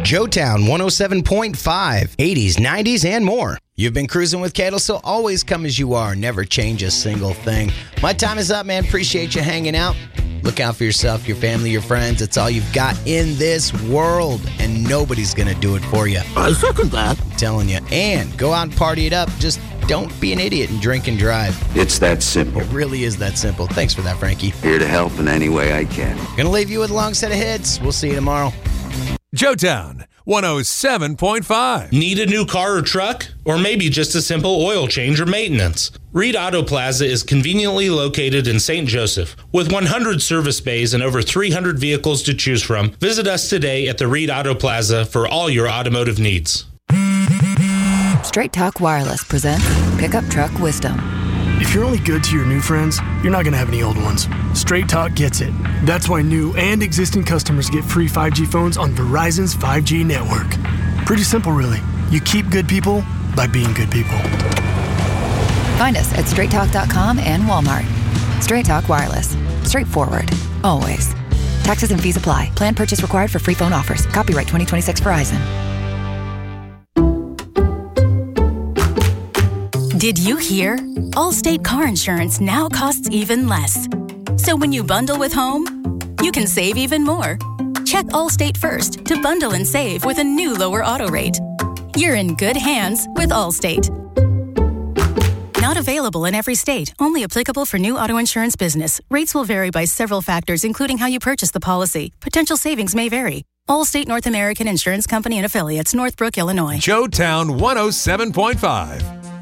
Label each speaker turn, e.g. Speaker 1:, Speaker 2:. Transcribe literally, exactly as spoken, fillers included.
Speaker 1: Joetown one oh seven point five, eighties, nineties, and more. You've been cruising with Cadel, so always come as you are. Never change a single thing. My time is up, man. Appreciate you hanging out. Look out for yourself, your family, your friends. It's all you've got in this world, and nobody's going to do it for you.
Speaker 2: I second that.
Speaker 1: I'm telling you. And go out and party it up. Just don't be an idiot and drink and drive.
Speaker 3: It's that simple.
Speaker 1: It really is that simple. Thanks for that, Frankie.
Speaker 3: Here to help in any way I can.
Speaker 1: Gonna leave you with a long set of hits. We'll see you tomorrow.
Speaker 4: Joetown one oh seven point five.
Speaker 5: Need a new car or truck? Or maybe just a simple oil change or maintenance? Reed Auto Plaza is conveniently located in Saint Joseph. With one hundred service bays and over three hundred vehicles to choose from, visit us today at the Reed Auto Plaza for all your automotive needs.
Speaker 6: Straight Talk Wireless presents Pickup Truck Wisdom.
Speaker 7: If you're only good to your new friends, you're not going to have any old ones. Straight Talk gets it. That's why new and existing customers get free five G phones on Verizon's five G network. Pretty simple, really. You keep good people by being good people.
Speaker 6: Find us at straight talk dot com and Walmart. Straight Talk Wireless. Straightforward. Always. Taxes and fees apply. Plan purchase required for free phone offers. Copyright twenty twenty-six Verizon.
Speaker 8: Did you hear? Allstate car insurance now costs even less. So when you bundle with home, you can save even more. Check Allstate first to bundle and save with a new lower auto rate. You're in good hands with Allstate. Not available in every state. Only applicable for new auto insurance business. Rates will vary by several factors, including how you purchase the policy. Potential savings may vary. Allstate North American Insurance Company and affiliates, Northbrook, Illinois.
Speaker 4: Joetown one oh seven point five.